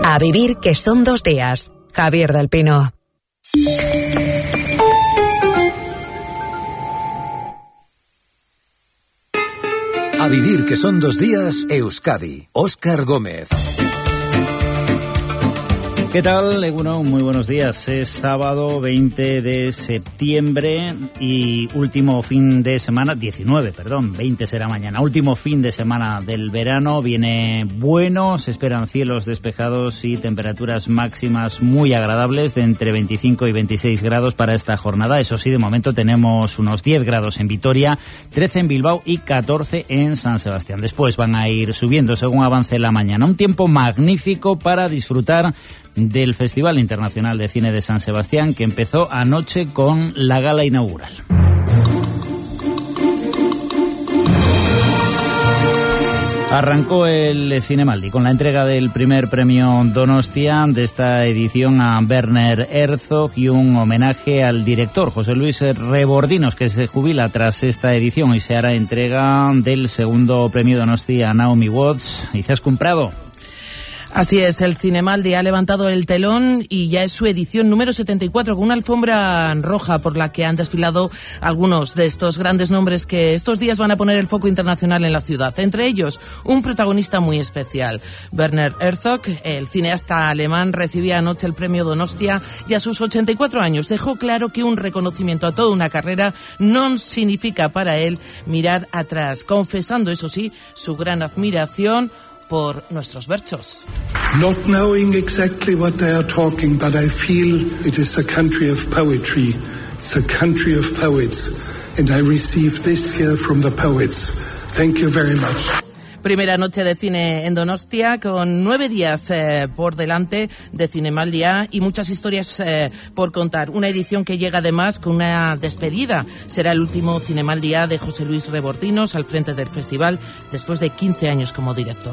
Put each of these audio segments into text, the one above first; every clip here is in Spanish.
A vivir que son 2 días. Javier del Pino. A vivir que son 2 días, Euskadi. Óscar Gómez. ¿Qué tal, Egunon? Muy buenos días. Es sábado 20 de septiembre y último fin de semana, 20 será mañana, último fin de semana del verano. Viene bueno, se esperan cielos despejados y temperaturas máximas muy agradables de entre 25 y 26 grados para esta jornada. Eso sí, de momento tenemos unos 10 grados en Vitoria, 13 en Bilbao y 14 en San Sebastián. Después van a ir subiendo según avance la mañana. Un tiempo magnífico para disfrutar del Festival Internacional de Cine de San Sebastián, que empezó anoche con la gala inaugural. Arrancó el Cinemaldi con la entrega del primer premio Donostia de esta edición a Werner Herzog y un homenaje al director José Luis Rebordinos, que se jubila tras esta edición, y se hará entrega del segundo premio Donostia a Naomi Watts. Izaskun Prado. Así es, el Cinemaldi ha levantado el telón y ya es su edición número 74, con una alfombra roja por la que han desfilado algunos de estos grandes nombres que estos días van a poner el foco internacional en la ciudad. Entre ellos, un protagonista muy especial. Werner Herzog, el cineasta alemán, recibía anoche el premio Donostia y a sus 84 años dejó claro que un reconocimiento a toda una carrera no significa para él mirar atrás, confesando, eso sí, su gran admiración por nuestros berchos. Not knowing exactly what they are talking, but I feel it is a country of poetry. It's a country of poets, and I receive this here from the poets. Thank you very much. Primera noche de cine en Donostia, con 9 días por delante de Cinemaldia y muchas historias por contar. Una edición que llega además con una despedida. Será el último Cinemaldia de José Luis Rebordinos al frente del festival después de 15 años como director.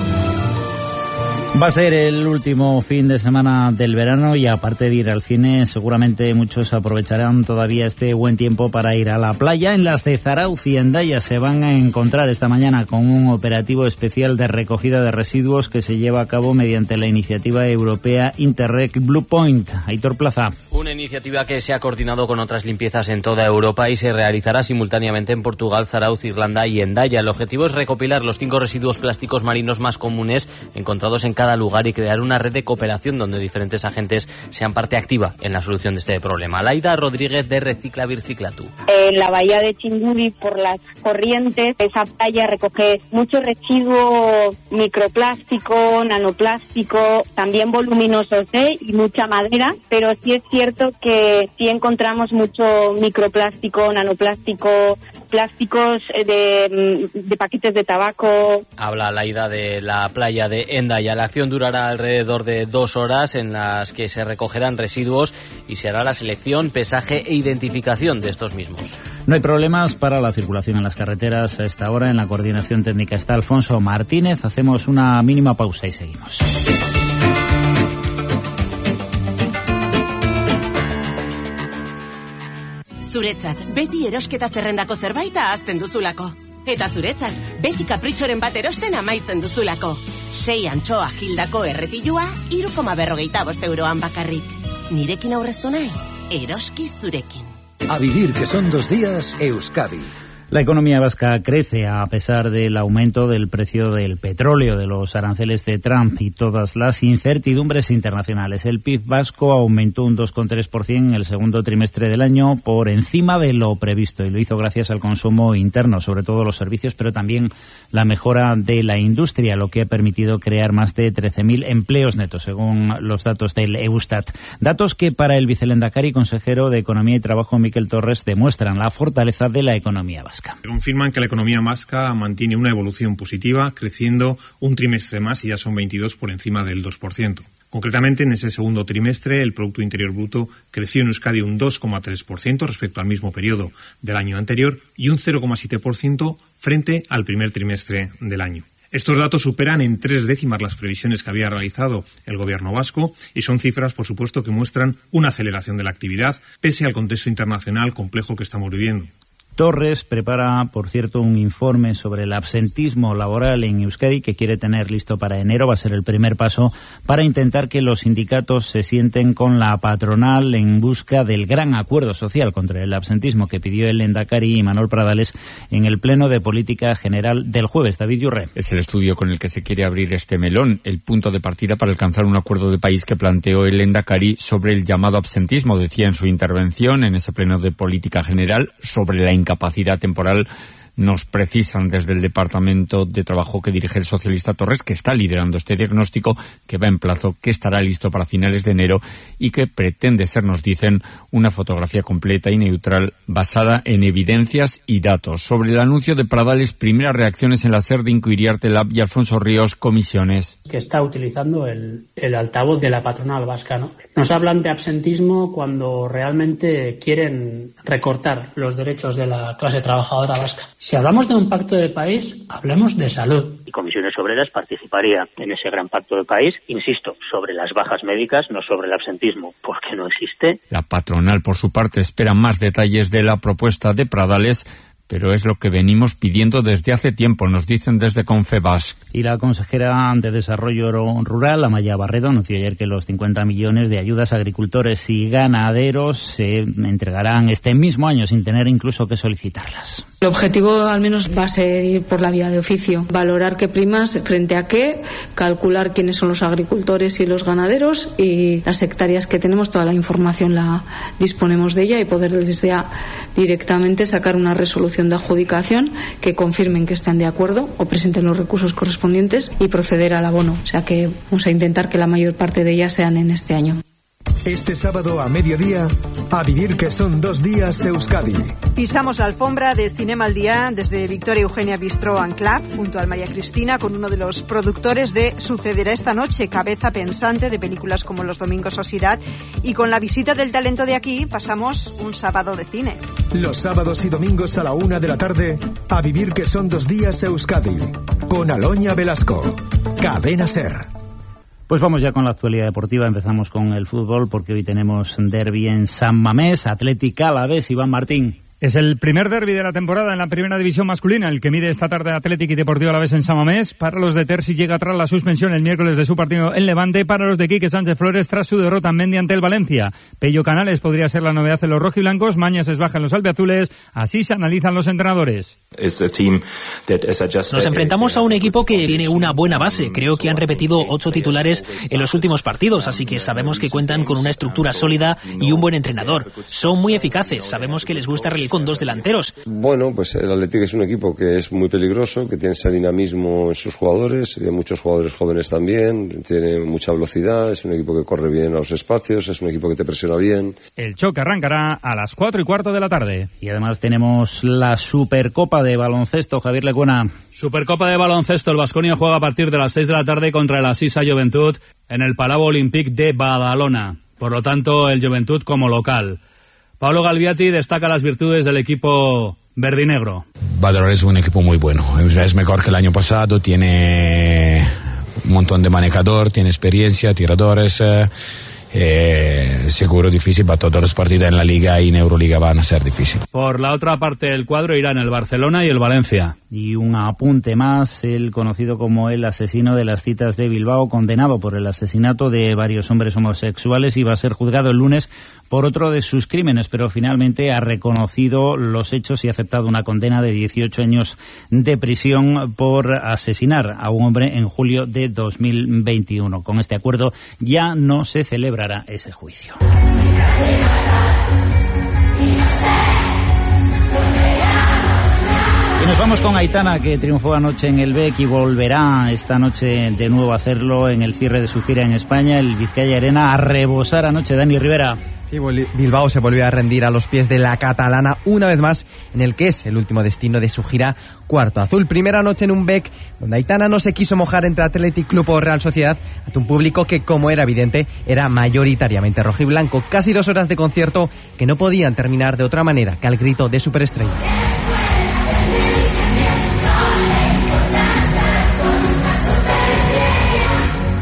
Va a ser el último fin de semana del verano y aparte de ir al cine, seguramente muchos aprovecharán todavía este buen tiempo para ir a la playa. En las de Zarautz y Hendaya se van a encontrar esta mañana con un operativo especial de recogida de residuos que se lleva a cabo mediante la iniciativa europea Interreg Blue Point. Aitor Plaza. Una iniciativa que se ha coordinado con otras limpiezas en toda Europa y se realizará simultáneamente en Portugal, Zarautz, Irlanda y Hendaya. El objetivo es recopilar los 5 residuos plásticos marinos más comunes encontrados en cada lugar y crear una red de cooperación donde diferentes agentes sean parte activa en la solución de este problema. Laida Rodríguez de Recicla Birciclatu. En la bahía de Chinguri, por las corrientes, esa playa recoge mucho residuo microplástico, nanoplástico, también voluminosos y mucha madera, pero sí es cierto que sí encontramos mucho microplástico, nanoplástico, plásticos de paquetes de tabaco. Habla Laida de la playa de Hendaya. La acción durará alrededor de 2 horas en las que se recogerán residuos y se hará la selección, pesaje e identificación de estos mismos. No hay problemas para la circulación en las carreteras a esta hora. En la coordinación técnica está Alfonso Martínez. Hacemos una mínima pausa y seguimos. Zuretzat, beti erosketa zerrendako zerbait ahazten duzulako. Eta zuretzat, beti kapritxoren bat erosten amaitzen duzulako. 6 antxoa gildako erretilua, 3,45 euroan bakarrik. Nirekin aurreztu nahi, eroski zurekin. A vivir que son 2 días, Euskadi. La economía vasca crece a pesar del aumento del precio del petróleo, de los aranceles de Trump y todas las incertidumbres internacionales. El PIB vasco aumentó un 2,3% en el segundo trimestre del año, por encima de lo previsto, y lo hizo gracias al consumo interno, sobre todo los servicios, pero también la mejora de la industria, lo que ha permitido crear más de 13.000 empleos netos, según los datos del Eustat. Datos que para el vicelehendakari consejero de Economía y Trabajo, Miquel Torres, demuestran la fortaleza de la economía vasca. Confirman que la economía vasca mantiene una evolución positiva, creciendo un trimestre más y ya son 22 por encima del 2%. Concretamente, en ese segundo trimestre, el Producto Interior Bruto creció en Euskadi un 2,3% respecto al mismo periodo del año anterior y un 0,7% frente al primer trimestre del año. Estos datos superan en 3 décimas las previsiones que había realizado el gobierno vasco y son cifras, por supuesto, que muestran una aceleración de la actividad pese al contexto internacional complejo que estamos viviendo. Torres prepara, por cierto, un informe sobre el absentismo laboral en Euskadi que quiere tener listo para enero. Va a ser el primer paso para intentar que los sindicatos se sienten con la patronal en busca del gran acuerdo social contra el absentismo que pidió el Lehendakari Imanol Pradales en el Pleno de Política General del jueves. David Yurre. Es el estudio con el que se quiere abrir este melón, el punto de partida para alcanzar un acuerdo de país que planteó el Lehendakari sobre el llamado absentismo. Decía en su intervención en ese Pleno de Política General sobre la incapacidad temporal. Nos precisan desde el Departamento de Trabajo que dirige el socialista Torres, que está liderando este diagnóstico, que va en plazo, que estará listo para finales de enero y que pretende ser, nos dicen, una fotografía completa y neutral basada en evidencias y datos. Sobre el anuncio de Pradales, primeras reacciones en la SER de Iriarte Lab y Alfonso Ríos, comisiones. Que está utilizando el altavoz de la patronal vasca, ¿no? Nos hablan de absentismo cuando realmente quieren recortar los derechos de la clase trabajadora vasca. Si hablamos de un pacto de país, hablemos de salud. Y Comisiones Obreras participaría en ese gran pacto de país, insisto, sobre las bajas médicas, no sobre el absentismo, porque no existe. La patronal, por su parte, espera más detalles de la propuesta de Pradales, pero es lo que venimos pidiendo desde hace tiempo, nos dicen desde Confebask. Y la consejera de Desarrollo Rural, Amaya Barredo, anunció ayer que los 50 millones de ayudas a agricultores y ganaderos se entregarán este mismo año sin tener incluso que solicitarlas. El objetivo al menos va a ser ir por la vía de oficio, valorar qué primas frente a qué, calcular quiénes son los agricultores y los ganaderos y las hectáreas que tenemos, toda la información la disponemos de ella y poderles ya directamente sacar una resolución de adjudicación que confirmen que están de acuerdo o presenten los recursos correspondientes y proceder al abono. O sea que vamos a intentar que la mayor parte de ellas sean en este año. Este sábado a mediodía, a vivir que son 2 días Euskadi. Pisamos la alfombra de Cinema al Día desde Victoria Eugenia Bistro and Club, junto al María Cristina, con uno de los productores de Sucederá esta noche, cabeza pensante de películas como Los Domingos Sociedad, y con la visita del talento de aquí pasamos un sábado de cine. Los sábados y domingos a la 1 de la tarde, a vivir que son 2 días Euskadi, con Aloña Velasco, Cadena SER. Pues vamos ya con la actualidad deportiva. Empezamos con el fútbol porque hoy tenemos derbi en San Mamés, Athletic Alavés, Iván Martín. Es el primer derbi de la temporada en la primera división masculina, el que mide esta tarde Athletic y Deportivo Alavés en San Mamés. Para los de Terzi llega tras la suspensión el miércoles de su partido en Levante. Para los de Quique Sánchez Flores tras su derrota en Mendy ante el Valencia. Pello Canales podría ser la novedad en los rojiblancos. Mañas es baja en los albiazules. Así se analizan los entrenadores. Nos enfrentamos a un equipo que tiene una buena base. Creo que han repetido 8 titulares en los últimos partidos, así que sabemos que cuentan con una estructura sólida y un buen entrenador. Son muy eficaces. Sabemos que les gusta realizar con 2 delanteros. Bueno, pues el Athletic es un equipo que es muy peligroso, que tiene ese dinamismo en sus jugadores, y muchos jugadores jóvenes también, tiene mucha velocidad, es un equipo que corre bien a los espacios, es un equipo que te presiona bien. El choque arrancará a las 4:15 de la tarde. Y además tenemos la Supercopa de baloncesto, Javier Lecuona. Supercopa de baloncesto, el Baskonia juega a partir de las 6 de la tarde contra el Asisa Joventut en el Palau Olímpic de Badalona. Por lo tanto, el Joventut como local. Pablo Galviati destaca las virtudes del equipo verdinegro. Badalona es un equipo muy bueno, es mejor que el año pasado, tiene un montón de manejador, tiene experiencia, tiradores, seguro difícil para todos los partidos en la Liga y en Euroliga van a ser difíciles. Por la otra parte del cuadro irán el Barcelona y el Valencia. Y un apunte más, el conocido como el asesino de las citas de Bilbao, condenado por el asesinato de varios hombres homosexuales, iba a ser juzgado el lunes por otro de sus crímenes, pero finalmente ha reconocido los hechos y ha aceptado una condena de 18 años de prisión por asesinar a un hombre en julio de 2021. Con este acuerdo ya no se celebrará ese juicio. Y nos vamos con Aitana, que triunfó anoche en el BEC y volverá esta noche de nuevo a hacerlo en el cierre de su gira en España, el Vizcaya Arena, a rebosar anoche. Dani Rivera. Sí, Bilbao se volvió a rendir a los pies de la catalana una vez más en el que es el último destino de su gira Cuarto Azul. Primera noche en un BEC donde Aitana no se quiso mojar entre Athletic Club o Real Sociedad ante un público que, como era evidente, era mayoritariamente rojiblanco. Casi 2 horas de concierto que no podían terminar de otra manera que al grito de superestrella.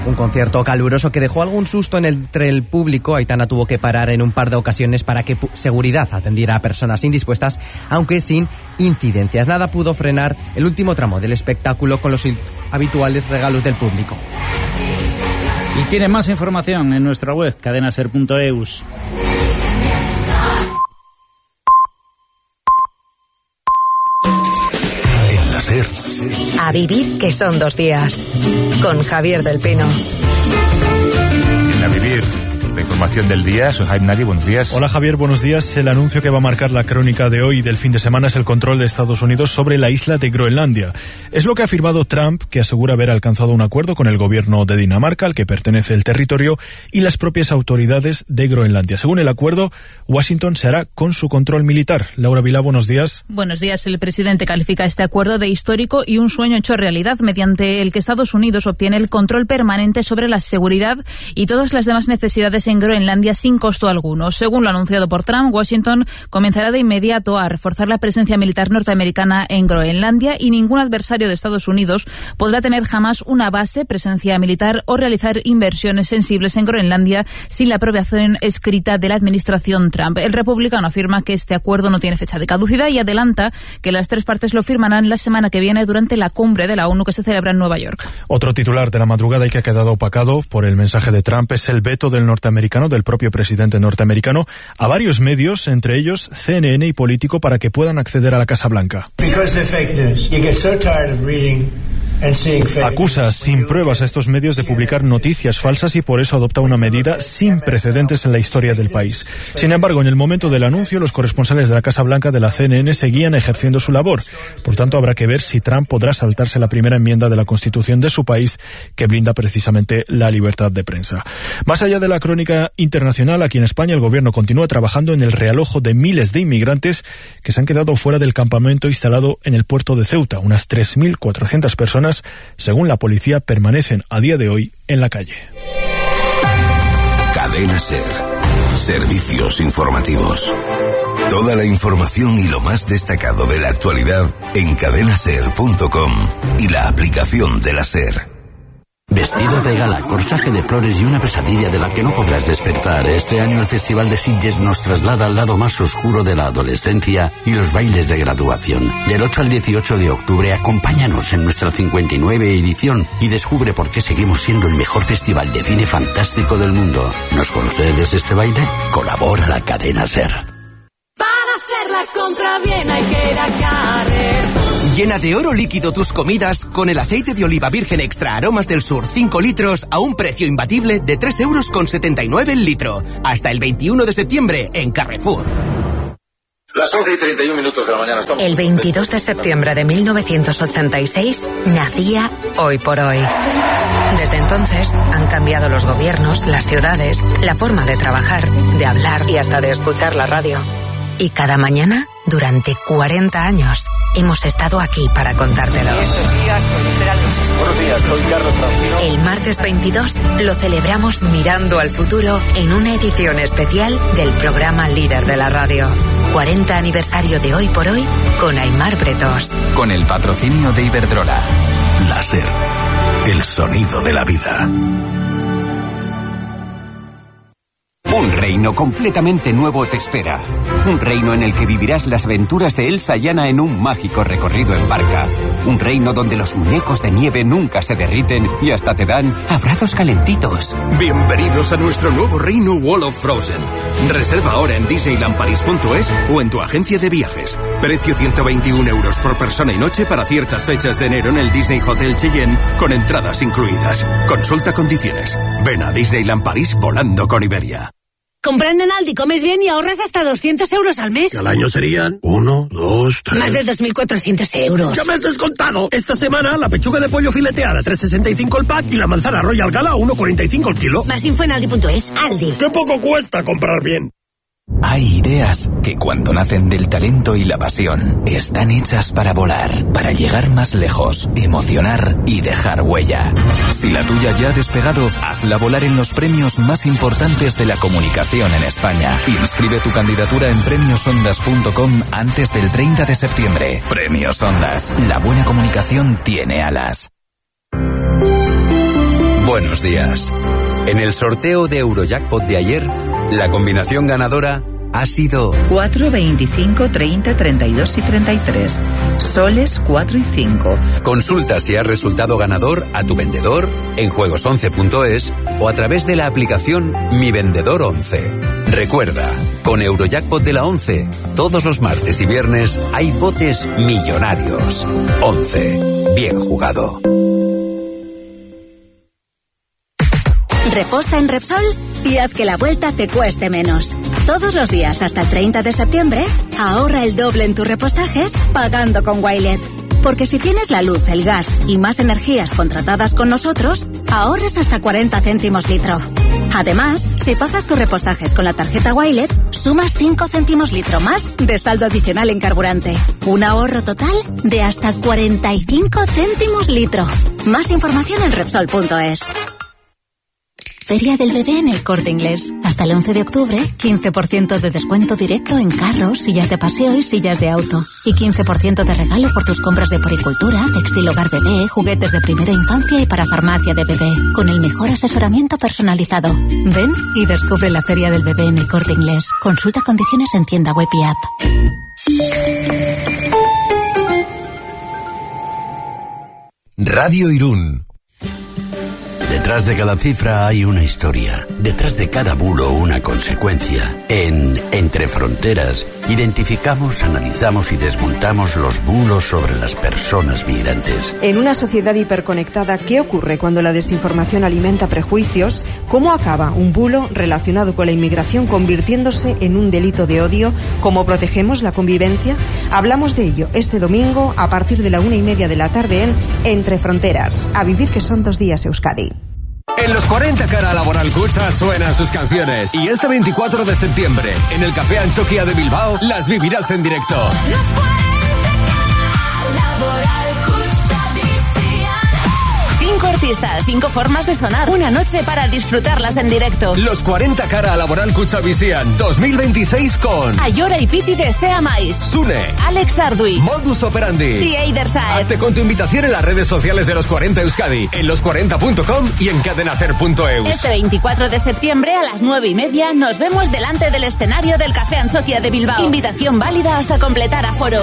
Un concierto caluroso que dejó algún susto entre el público. Aitana tuvo que parar en un par de ocasiones para que seguridad atendiera a personas indispuestas, aunque sin incidencias. Nada pudo frenar el último tramo del espectáculo con los habituales regalos del público. Y tiene más información en nuestra web, cadenaser.eus. En la SER. A vivir que son 2 días. Con Javier del Pino. En A vivir. La información del día, soy Jaime Nadi, buenos días. Hola Javier, buenos días. El anuncio que va a marcar la crónica de hoy y del fin de semana es el control de Estados Unidos sobre la isla de Groenlandia. Es lo que ha afirmado Trump, que asegura haber alcanzado un acuerdo con el gobierno de Dinamarca, al que pertenece el territorio, y las propias autoridades de Groenlandia. Según el acuerdo, Washington se hará con su control militar. Laura Vilá, buenos días. Buenos días. El presidente califica este acuerdo de histórico y un sueño hecho realidad, mediante el que Estados Unidos obtiene el control permanente sobre la seguridad y todas las demás necesidades en Groenlandia sin costo alguno. Según lo anunciado por Trump, Washington comenzará de inmediato a reforzar la presencia militar norteamericana en Groenlandia y ningún adversario de Estados Unidos podrá tener jamás una base, presencia militar o realizar inversiones sensibles en Groenlandia sin la aprobación escrita de la administración Trump. El republicano afirma que este acuerdo no tiene fecha de caducidad y adelanta que las 3 partes lo firmarán la semana que viene durante la cumbre de la ONU que se celebra en Nueva York. Otro titular de la madrugada y que ha quedado opacado por el mensaje de Trump es el veto del propio presidente norteamericano a varios medios, entre ellos CNN y Político, para que puedan acceder a la Casa Blanca. Acusa sin pruebas a estos medios de publicar noticias falsas y por eso adopta una medida sin precedentes en la historia del país. Sin embargo, en el momento del anuncio, los corresponsales de la Casa Blanca de la CNN seguían ejerciendo su labor. Por tanto, habrá que ver si Trump podrá saltarse la primera enmienda de la Constitución de su país, que blinda precisamente la libertad de prensa. Más allá de la crónica internacional, aquí en España el gobierno continúa trabajando en el realojo de miles de inmigrantes que se han quedado fuera del campamento instalado en el puerto de Ceuta. Unas 3.400 personas, según la policía, permanecen a día de hoy en la calle. Cadena SER. Servicios informativos. Toda la información y lo más destacado de la actualidad en cadenaser.com y la aplicación de la SER. Vestido de gala, corsaje de flores y una pesadilla de la que no podrás despertar. Este año el Festival de Sitges nos traslada al lado más oscuro de la adolescencia y los bailes de graduación. Del 8 al 18 de octubre, acompáñanos en nuestra 59 edición y descubre por qué seguimos siendo el mejor festival de cine fantástico del mundo. ¿Nos concedes este baile? Colabora la cadena SER. Para hacer la compra bien hay que ir a Carrer. Llena de oro líquido tus comidas con el aceite de oliva virgen extra aromas del sur 5 litros a un precio imbatible de 3,79 € el litro. Hasta el 21 de septiembre en Carrefour. Las 11:31 de la mañana. El 22 de septiembre de 1986 nacía Hoy por Hoy. Desde entonces han cambiado los gobiernos, las ciudades, la forma de trabajar, de hablar y hasta de escuchar la radio. Y cada mañana, durante 40 años, hemos estado aquí para contártelo. El martes 22 lo celebramos mirando al futuro en una edición especial del programa líder de la radio. 40 aniversario de Hoy por Hoy con Aimar Bretos. Con el patrocinio de Iberdrola. La SER. El sonido de la vida. Un reino completamente nuevo te espera. Un reino en el que vivirás las aventuras de Elsa y Anna en un mágico recorrido en barca. Un reino donde los muñecos de nieve nunca se derriten y hasta te dan abrazos calentitos. Bienvenidos a nuestro nuevo reino Wall of Frozen. Reserva ahora en disneylandparis.es o en tu agencia de viajes. Precio 121 € por persona y noche para ciertas fechas de enero en el Disney Hotel Cheyenne con entradas incluidas. Consulta condiciones. Ven a Disneyland París volando con Iberia. Comprando en Aldi comes bien y ahorras hasta 200 € al mes. Que al año serían 1, 2, 3... Más de 2.400 €. ¡Ya me has descontado! Esta semana la pechuga de pollo fileteada 3,65 el pack y la manzana Royal Gala 1,45 el kilo. Más info en Aldi.es. Aldi. ¡Qué poco cuesta comprar bien! Hay ideas que cuando nacen del talento y la pasión están hechas para volar, para llegar más lejos, emocionar y dejar huella. Si la tuya ya ha despegado, hazla volar en los premios más importantes de la comunicación en España. Inscribe tu candidatura en premiosondas.com antes del 30 de septiembre. Premios Ondas. La buena comunicación tiene alas. Buenos días. En el sorteo de Eurojackpot de ayer, la combinación ganadora ha sido 4, 25, 30, 32 y 33. Soles 4 y 5. Consulta si has resultado ganador a tu vendedor en juegos11.es o a través de la aplicación Mi Vendedor 11. Recuerda, con Eurojackpot de la 11, todos los martes y viernes hay botes millonarios. 11. Bien jugado. Reposta en Repsol y haz que la vuelta te cueste menos. Todos los días hasta el 30 de septiembre, ahorra el doble en tus repostajes pagando con Wilet. Porque si tienes la luz, el gas y más energías contratadas con nosotros, ahorras hasta 40 céntimos litro. Además, si pagas tus repostajes con la tarjeta Wilet, sumas 5 céntimos litro más de saldo adicional en carburante. Un ahorro total de hasta 45 céntimos litro. Más información en Repsol.es. Feria del Bebé en El Corte Inglés. Hasta el 11 de octubre, 15% de descuento directo en carros, sillas de paseo y sillas de auto. Y 15% de regalo por tus compras de poricultura, textil hogar bebé, juguetes de primera infancia y para farmacia de bebé. Con el mejor asesoramiento personalizado. Ven y descubre la Feria del Bebé en El Corte Inglés. Consulta condiciones en tienda web y app. Radio Irún. Detrás de cada cifra hay una historia. Detrás de cada bulo una consecuencia. En Entre Fronteras identificamos, analizamos y desmontamos los bulos sobre las personas migrantes. En una sociedad hiperconectada, ¿qué ocurre cuando la desinformación alimenta prejuicios? ¿Cómo acaba un bulo relacionado con la inmigración convirtiéndose en un delito de odio? ¿Cómo protegemos la convivencia? Hablamos de ello este domingo a partir de la 1:30 de la tarde en Entre Fronteras. A vivir que son 2 días, Euskadi. En los 40 Cara Laboral Kutxa suenan sus canciones. Y este 24 de septiembre, en el Café Anchoquia de Bilbao, las vivirás en directo. Los 40 Cara Laboral Kutxa Bizien. 5 artistas, 5 formas de sonar. Una noche para disfrutarlas en directo. Los 40 Cara Laboral Kutxa Bizien 2026 con Ayora y Piti de Sea Mais, Sune, Alex Ardui, Modus Operandi The Eider Saed. Hazte con tu invitación en las redes sociales de Los 40 Euskadi, en los40.com y en cadenaser.eus. Este 24 de septiembre a las 9:30 nos vemos delante del escenario del Café Anchoquia de Bilbao. Invitación válida hasta completar aforo.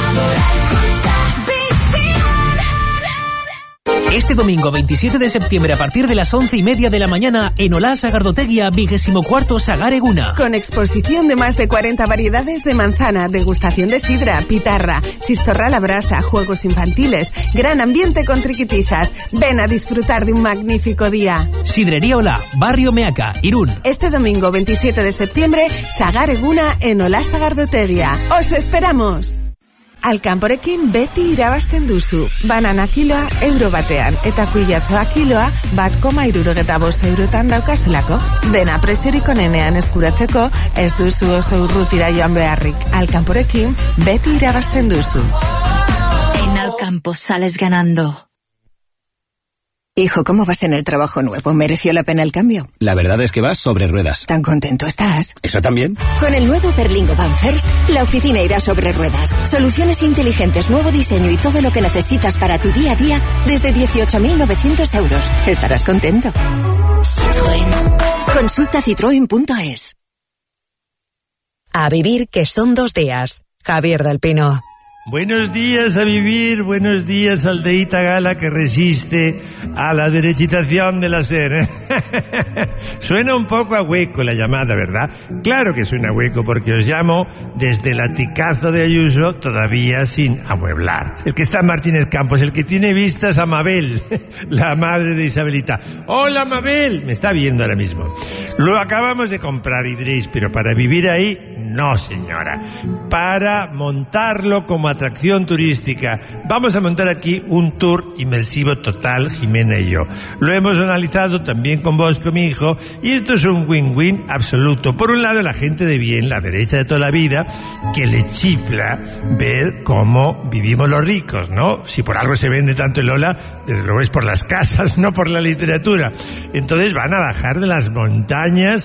Este domingo 27 de septiembre a partir de las 11:30 de la mañana en Olá Sagardotegia, 24º Sagar Eguna. Con exposición de más de 40 variedades de manzana, degustación de sidra, pitarra, chistorra a la brasa, juegos infantiles, gran ambiente con triquitisas. Ven a disfrutar de un magnífico día. Sidrería Olá, Barrio Meaca, Irún. Este domingo 27 de septiembre, Sagar Eguna en Olá Sagardotegia. ¡Os esperamos! Alkanporekin beti irabazten duzu. Banana kiloa euro batean, eta kuilatzoa kiloa 1,75 eurotan daukazelako. Dena preziorik onenean eskuratzeko ez duzu oso urrutira joan beharrik. Alkanporekin beti irabazten duzu. En Alcampo sales ganando. Hijo, ¿cómo vas en el trabajo nuevo? ¿Mereció la pena el cambio? La verdad es que vas sobre ruedas. ¿Tan contento estás? ¿Eso también? Con el nuevo Berlingo Van First, la oficina irá sobre ruedas. Soluciones inteligentes, nuevo diseño y todo lo que necesitas para tu día a día desde 18.900 euros. Estarás contento. Citroën. Consulta citroen.es. A vivir que son 2 días. Javier del Pino. Buenos días a vivir, buenos días aldeíta gala que resiste a la derechitación de la SER. Suena un poco a hueco la llamada, ¿verdad? Claro que suena a hueco porque os llamo desde el aticazo de Ayuso todavía sin amueblar. El que está en Martínez Campos, el que tiene vistas a Mabel, la madre de Isabelita. ¡Hola Mabel! Me está viendo ahora mismo. Lo acabamos de comprar y diréis, pero para vivir ahí, no señora. Para montarlo como atracción turística. Vamos a montar aquí un tour inmersivo total, Jimena y yo. Lo hemos analizado también con vos, con mi hijo, y esto es un win-win absoluto. Por un lado, la gente de bien, la derecha de toda la vida, que le chifla ver cómo vivimos los ricos, ¿no? Si por algo se vende tanto el Ola, desde luego es por las casas, no por la literatura. Entonces van a bajar de las montañas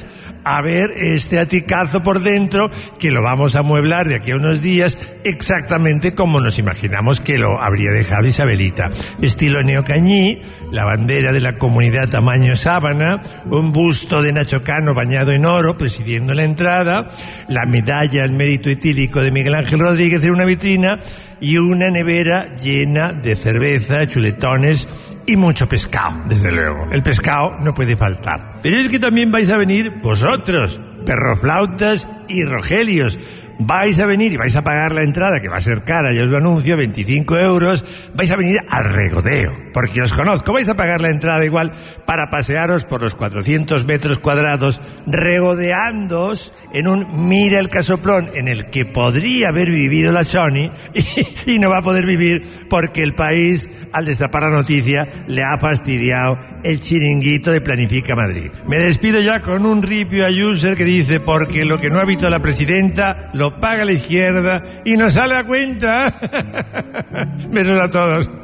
a ver este aticazo por dentro, que lo vamos a amueblar de aquí a unos días exactamente como nos imaginamos que lo habría dejado Isabelita. Estilo neocañí, la bandera de la comunidad tamaño sábana, un busto de Nacho Cano bañado en oro presidiendo la entrada, la medalla al mérito etílico de Miguel Ángel Rodríguez en una vitrina y una nevera llena de cerveza, chuletones y mucho pescado, desde luego. El pescado no puede faltar. Pero es que también vais a venir vosotros, perroflautas y rogelios. Vais a venir y vais a pagar la entrada, que va a ser cara, ya os lo anuncio, 25 euros. Vais a venir al regodeo, porque os conozco. Vais a pagar la entrada igual para pasearos por los 400 metros cuadrados, regodeándoos en un mira el casoplón en el que podría haber vivido la Choni y no va a poder vivir porque el país, al destapar la noticia, le ha fastidiado el chiringuito de Planifica Madrid. Me despido ya con un ripio a user que dice: porque lo que no ha visto la presidenta lo paga la izquierda y nos sale a cuenta. Besos a todos.